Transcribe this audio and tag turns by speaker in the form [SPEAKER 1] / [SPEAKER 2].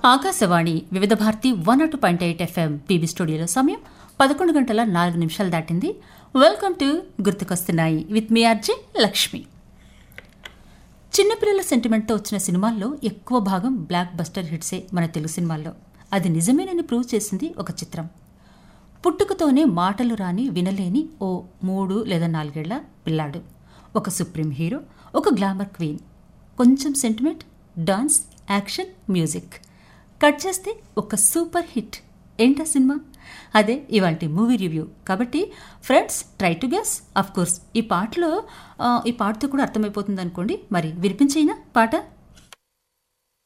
[SPEAKER 1] ఆకాశవాణి వివిధ Bharati 102.8 FM PB స్టూడియోలో సమయం 11:04 దాటింది. వెల్కమ్ టు గుర్తుకొస్తున్నాయి విత్ మీ ఆర్జే లక్ష్మి. చిన్నపిల్లల సెంటిమెంట్తో వచ్చిన సినిమాల్లో ఎక్కువ భాగం బ్లాక్ బస్టర్ హిట్సే మన తెలుగు సినిమాల్లో. అది నిజమేనని ప్రూవ్ చేసింది ఒక చిత్రం. పుట్టుకతోనే మాటలు రాని వినలేని ఓ 3 లేదా 4 ఏళ్ల పిల్లాడు, ఒక సుప్రీం హీరో, ఒక గ్లామర్ క్వీన్, కొంచెం sentiment, dance, action, music cut చేస్తే ఒక సూపర్ హిట్. ఏంటా సినిమా? అదే ఇవాల్టి మూవీ రివ్యూ. కాబట్టి friends, try to guess. Of course ఈ పాటతో కూడా అర్థమైపోతుంది అనుకోండి. మరి వినిపించేనా పాట?